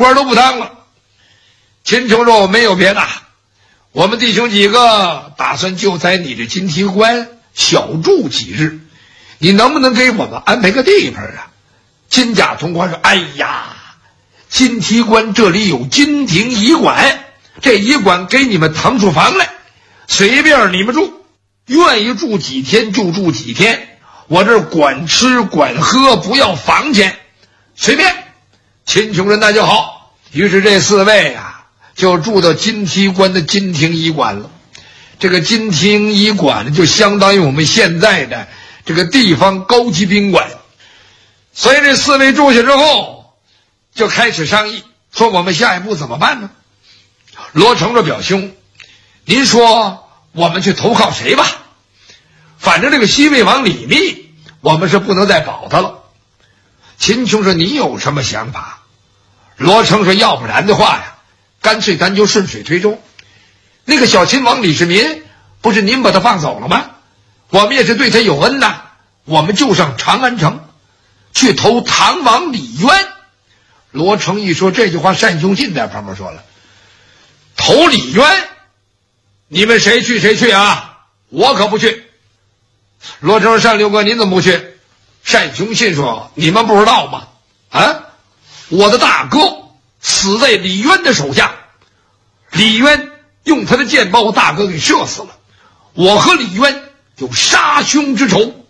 官都不当了。秦琼说：“我没有别的，我们弟兄几个打算就在你这金提关小住几日，你能不能给我们安排个地方啊？”金甲潼关说：“哎呀，金提关这里有金庭驿馆，这驿馆给你们腾出房来，随便你们住，愿意住几天就住几天，我这管吃管喝，不要房钱，随便。”秦琼说：“那就好。”于是这4位啊就住到金提关的金庭驿馆了。这个金庭驿馆就相当于我们现在的这个地方高级宾馆。所以这4位住下之后就开始商议，说我们下一步怎么办呢？罗成说：“表兄，您说我们去投靠谁吧？反正这个西魏王李密我们是不能再保他了。”秦琼说：“你有什么想法？”罗成说：“要不然的话呀，干脆咱就顺水推舟。那个小秦王李世民不是您把他放走了吗？我们也是对他有恩呐，我们就上长安城去投唐王李渊。”罗成一说这句话，单雄信在旁边说了：“投李渊，你们谁去谁去啊？我可不去。”罗成说：“单六哥您怎么不去？”单雄信说：“你们不知道吗？啊，我的大哥死在李渊的手下，李渊用他的箭把我大哥给射死了，我和李渊有杀兄之仇，